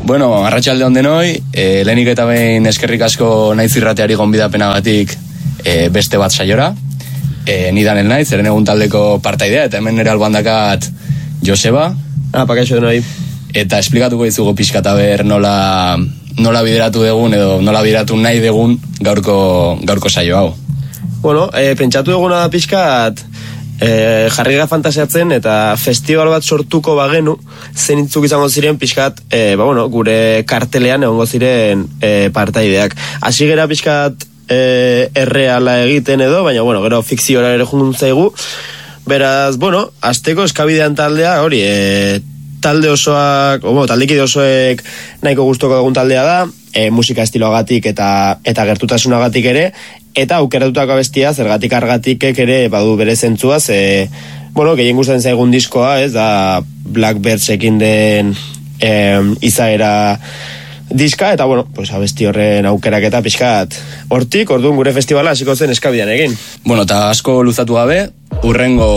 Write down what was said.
Bueno, arratsalde on denoi, lehenik eta behin eskerrik asko naiz irrateari gonbidapenagatik beste bat saiora. Ni Danel naiz, eren egun taldeko partaidea, eta hemen nire alboan dakat Joseba. Pakaixo denoi. Eta esplikatuko dizugu pixka eta ber nola bideratu dugun edo nola bideratu nahi dugun gaurko saio hau. Bueno, pentsatu duguna da pixkat jarriga fantasiatzen eta festival bat sortuko bagenu zenitzuk izango ziren pixkat gure kartelean egongo ziren partaideak. Hasi gera pixkat erreala egiten edo, baina gero fikziora ere juntzaigu. Beraz, asteko eskabidean taldea hori talde osoak, taldekide osoek nahiko gustoko egun taldea da, musika estiloagatik eta gertutasunagatik ere, eta aukeratutako abestia zergatik argatikek ere badu bere zentzua, gehien gustatzen zaigun diskoa, ez da Blackbirdsekin den izaera diska, eta abesti horren aukerak eta pixkat hortik, orduan gure festivala hasiko zen eskabidean egin. Eta asko luzatu gabe, urrengo